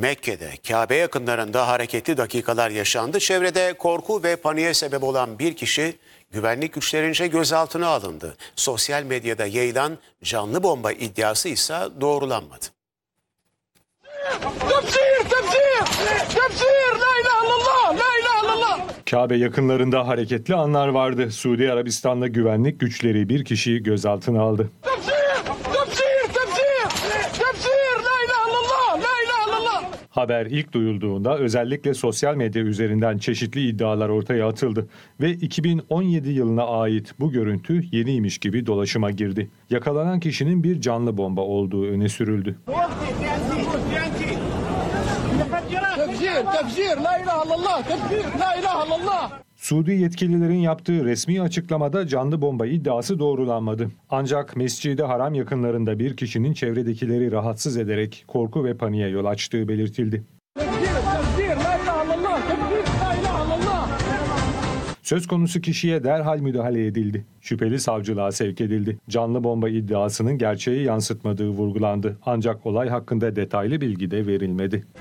Mekke'de Kabe yakınlarında hareketli dakikalar yaşandı. Çevrede korku ve paniğe sebep olan bir kişi güvenlik güçlerince gözaltına alındı. Sosyal medyada yayılan canlı bomba iddiası ise doğrulanmadı. Tefsir, tefsir, tefsir, la ilahe illallah, la ilahe illallah. Kabe yakınlarında hareketli anlar vardı. Suudi Arabistan'da güvenlik güçleri bir kişiyi gözaltına aldı. Tefsir, tefsir, tefsir, tefsir, la ilahe illallah, la ilahe illallah. Haber ilk duyulduğunda özellikle sosyal medya üzerinden çeşitli iddialar ortaya atıldı ve 2017 yılına ait bu görüntü yeniymiş gibi dolaşıma girdi. Yakalanan kişinin bir canlı bomba olduğu öne sürüldü. Tefsir, tefsir, la ilahe illallah, tefsir, la ilahe illallah. Suudi yetkililerin yaptığı resmi açıklamada canlı bomba iddiası doğrulanmadı. Ancak Mescid-i Haram yakınlarında bir kişinin çevredekileri rahatsız ederek korku ve paniğe yol açtığı belirtildi. Tefsir, tefsir, la ilahe illallah, tefsir, la ilahe illallah. Söz konusu kişiye derhal müdahale edildi. Şüpheli savcılığa sevk edildi. Canlı bomba iddiasının gerçeği yansıtmadığı vurgulandı. Ancak olay hakkında detaylı bilgi de verilmedi.